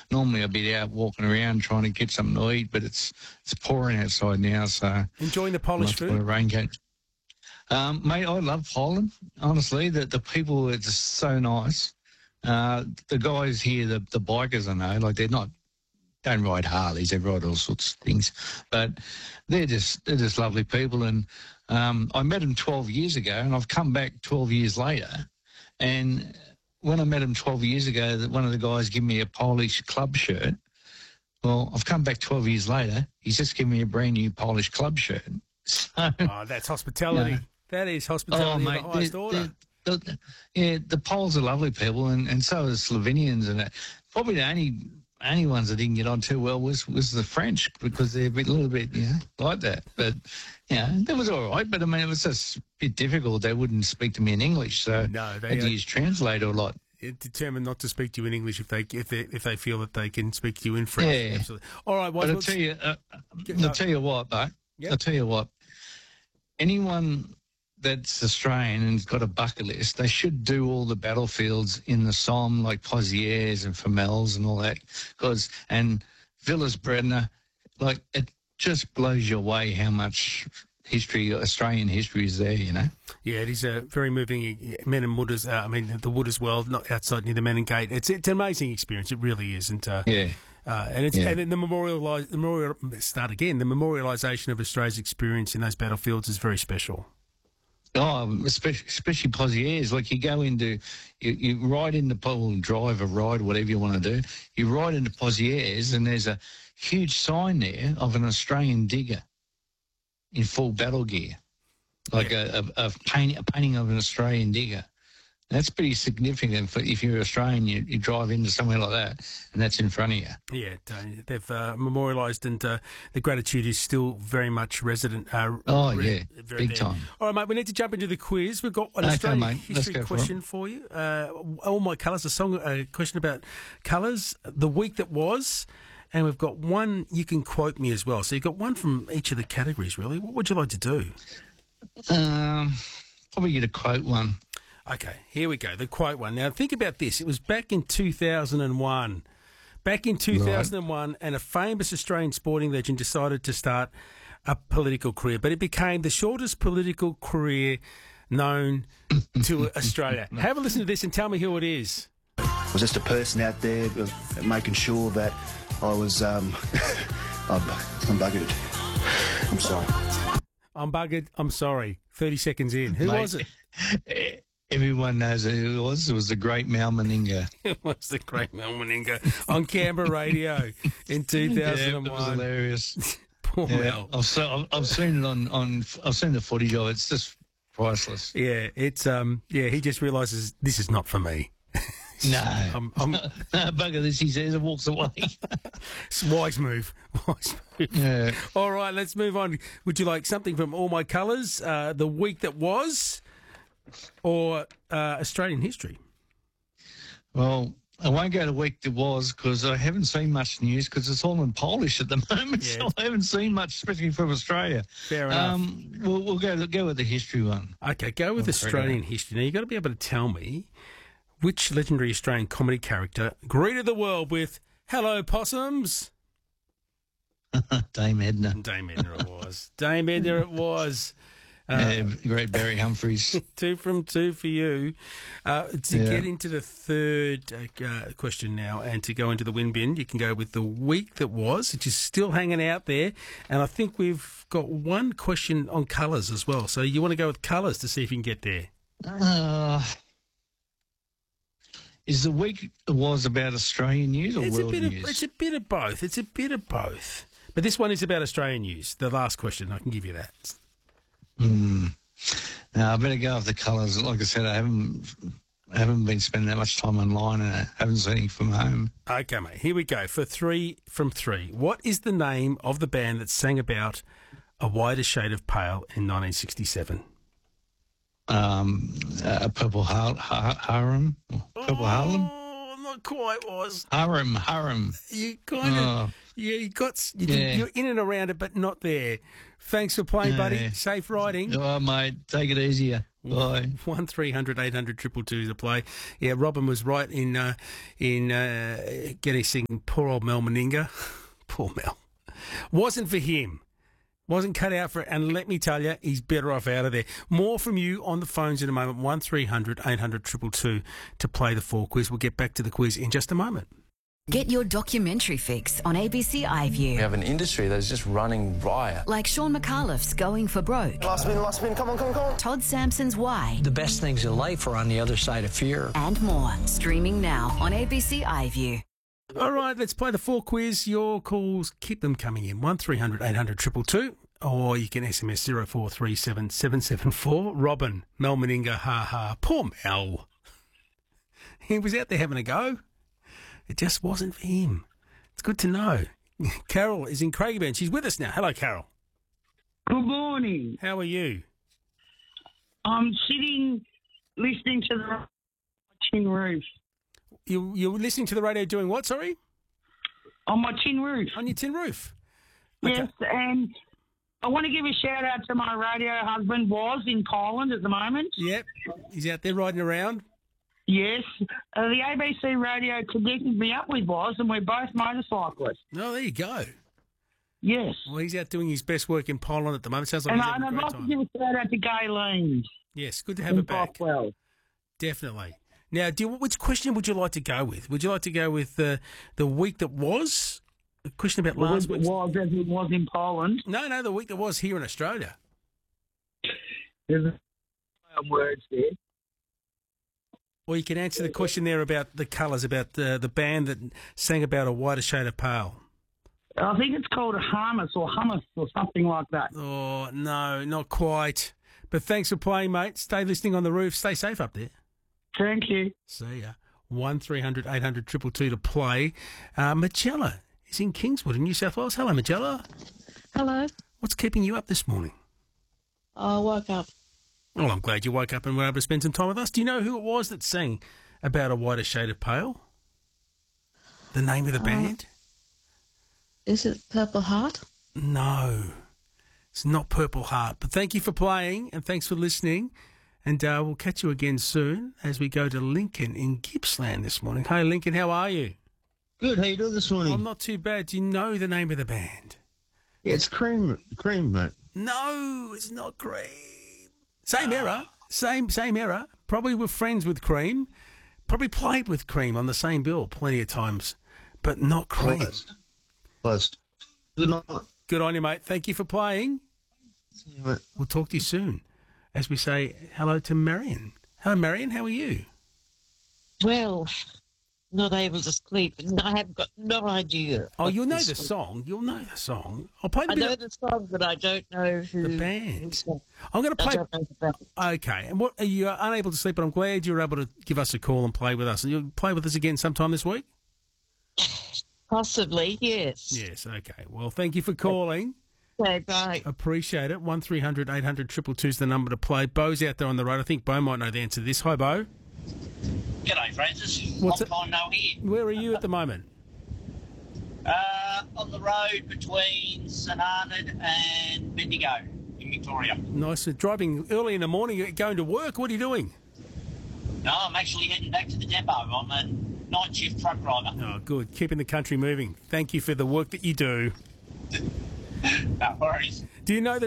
normally I'd be out walking around trying to get something to eat, but it's pouring outside now, so Enjoying the Polish I've got a food? raincoat. Mate, I love Poland. Honestly, the people are just so nice. The guys here, the bikers, I know, like don't ride Harleys, they ride all sorts of things, but they're just lovely people. And I met them 12 years ago, and I've come back 12 years later. And when I met them 12 years ago, one of the guys gave me a Polish club shirt. Well, I've come back 12 years later. He's just given me a brand new Polish club shirt. So, Oh, that's hospitality. Yeah. That is hospitality of the highest they're- order. the Poles are lovely people, and so are Slovenians, and that. Probably the only ones that didn't get on too well was the French, because they're a little bit like that. But that was all right. But I mean, it was just a bit difficult. They wouldn't speak to me in English, so No, they I had to use translator a lot. determined not to speak to you in English if they feel that they can speak to you in French. Yeah. Absolutely. All right, But I'll tell you what, though. Yep. I'll tell you what. Anyone that's Australian and's got a bucket list, they should do all the battlefields in the Somme, like Pozieres and Famels and all that. And Villas Bredner, like, it just blows you away how much history, Australian history, is there, Yeah, it is a very moving. Men and Wood the Wood as well, not outside near the Menin Gate. It's an amazing experience. It really is. And and then the memorialisation of Australia's experience in those battlefields is very special. Oh, especially Pozieres. Like, you go into, you ride into drive or ride, whatever you want to do. You ride into Pozieres, and there's a huge sign there of an Australian digger in full battle gear, like a painting of an Australian digger. That's pretty significant for if you're Australian. You drive into somewhere like that, and that's in front of you. Yeah, they've memorialised, and the gratitude is still very much resident. Big time. All right, mate, we need to jump into the quiz. We've got an Australian history question for you. All My Colours, a question about colours, the week that was, and we've got one you can quote me as well. So you've got one from each of the categories, really. What would you like to do? Probably get a quote one. Okay, here we go. The quote one. Now, think about this. It was back in 2001. Back in 2001, and a famous Australian sporting legend decided to start a political career, but it became the shortest political career known to Australia. Have a listen to this and tell me who it is. I was just a person out there making sure that I was... I'm buggered. I'm sorry. I'm buggered. I'm sorry. 30 seconds in. Who was it? Everyone knows who it was. It was the great Mal Meninga. It was the great Mal Meninga on Canberra radio in 2001. It was hilarious. Poor Mal. I've seen it I've seen the footage of it. It's just priceless. Yeah, it's he just realises this is not for me. No, I'm bugger this, he says, and walks away. It's a wise move. Yeah. All right, let's move on. Would you like something from All My Colours, the week that was, or Australian history? Well, I won't go to week that was, because I haven't seen much news, because it's all in Polish at the moment, so I haven't seen much, especially from Australia. Fair enough. We'll go with the history one. Okay, go with Australian history. Now, you've got to be able to tell me which legendary Australian comedy character greeted the world with, "Hello, possums." Dame Edna. Dame Edna it was. Dame Edna it was. Great Barry Humphries. 2 from 2 for you. Get into the third question now, and to go into the win bin, you can go with the week that was, which is still hanging out there. And I think we've got one question on colours as well. So you want to go with colours to see if you can get there. Is the week that was about Australian news or world news? It's a bit of both. It's a bit of both. But this one is about Australian news. The last question, I can give you that. Now, I better go with the colours. Like I said, I haven't been spending that much time online, and I haven't seen anything from home. Okay, mate. Here we go for 3 from 3. What is the name of the band that sang about A Wider Shade of Pale in 1967? Purple Harem? Purple Harlem? Oh, not quite was. Harem. You kind of... You're in and around it, but not there. Thanks for playing, buddy. Safe riding. Oh, mate, take it easier. Bye. 1300 800 222 to play. Yeah, Robin was right in getting singing poor old Mel Meninga. Poor Mel. Wasn't for him. Wasn't cut out for it. And let me tell you, he's better off out of there. More from you on the phones in a moment. 1300 800 222 to play the 4 quiz. We'll get back to the quiz in just a moment. Get your documentary fix on ABC iView. We have an industry that is just running riot. Like Sean McAuliffe's Going for Broke. Last spin, come on. Todd Sampson's Why. The best things in life are on the other side of fear. And more. Streaming now on ABC iView. All right, let's play the 4 quiz. Your calls, keep them coming in. 1300 800 222. Or you can SMS 0437 774. Robin, Mel Meninga, ha ha. Poor Mel. He was out there having a go. It just wasn't for him. It's good to know. Carol is in Craigieburn. She's with us now. Hello, Carol. Good morning. How are you? I'm sitting listening to the tin roof. You're listening to the radio doing what, sorry? On my tin roof. On your tin roof? Yes, and I want to give a shout out to my radio husband, Was in Poland at the moment. Yep. He's out there riding around. Yes. The ABC radio connected me up with Was, and we're both motorcyclists. Oh, there you go. Yes. Well, he's out doing his best work in Poland at the moment. Sounds like And he's having a I'd great like to time. give a shout out to Gay Leans. Yes, good to have her back. Bothwell. Definitely. Now, which question would you like to go with? Would you like to go with the week that was? A question about last week? Was as it was in Poland. No, the week that was here in Australia. There's words there. Or you can answer the question there about the colours, about the band that sang about a whiter shade of pale. I think it's called a hummus or something like that. Oh, no, not quite. But thanks for playing, mate. Stay listening on the roof. Stay safe up there. Thank you. See ya. 1300 800 222 to play. Magella is in Kingswood in New South Wales. Hello, Magella. Hello. What's keeping you up this morning? I woke up. Well, I'm glad you woke up and were able to spend some time with us. Do you know who it was that sang about a whiter shade of pale? The name of the band? Is it Purple Heart? No, it's not Purple Heart. But thank you for playing and thanks for listening. And we'll catch you again soon as we go to Lincoln in Gippsland this morning. Hey, Lincoln, how are you? Good. How you doing this morning? I'm not too bad. Do you know the name of the band? Yeah, it's Cream, mate. No, it's not Cream. Same era. Same era. Probably were friends with Cream. Probably played with Cream on the same bill plenty of times. But not Cream. Close. Good night. Good on you, mate. Thank you for playing. See you, mate. We'll talk to you soon as we say hello to Marion. Hello, Marion. How are you? Well, not able to sleep. I have got no idea. Oh, you'll know the song. You'll know the song. I'll play the I bit know of the song, but I don't know who. the band. I'm going to play. Okay. And what are you unable to sleep? But I'm glad you were able to give us a call and play with us. And you'll play with us again sometime this week. Possibly, yes. Yes. Okay. Well, thank you for calling. Okay, bye. Appreciate it. 1300 800 222 is the number to play. Bo's out there on the road. I think Bo might know the answer to this. Hi, Bo. G'day, Francis. What's Long time no here. Where are you at the moment? On the road between St Arnaud and Bendigo in Victoria. Nice. Driving early in the morning, going to work. What are you doing? No, I'm actually heading back to the depot. I'm a night shift truck driver. Oh, good. Keeping the country moving. Thank you for the work that you do. No worries. Do you know that